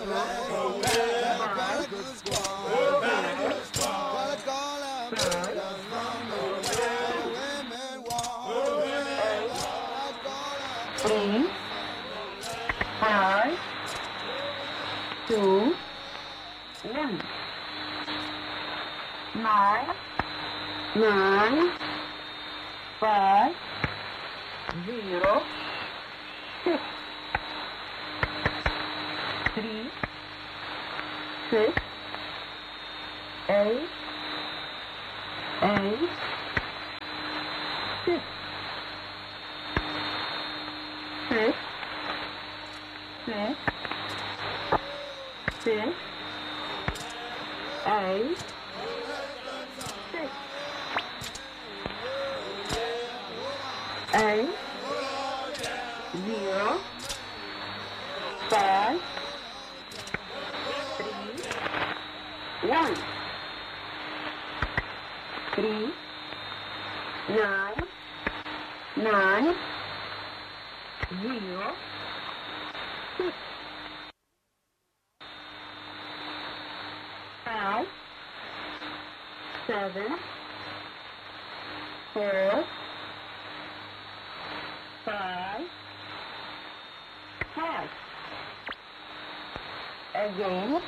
3, 5, 2, 1. 9, 5, 0, 6, 3, 6, 8, 6, 6, 6, 6, 8, 6, 8, 0, 5, 3, 1, 3, 9, 0, 6, 5, 7, 4, 5, 5. Again.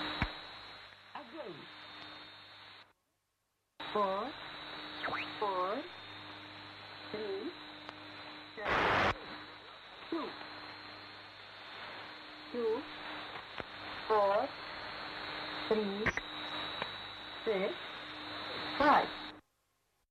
4, 4, 3, 7, 2.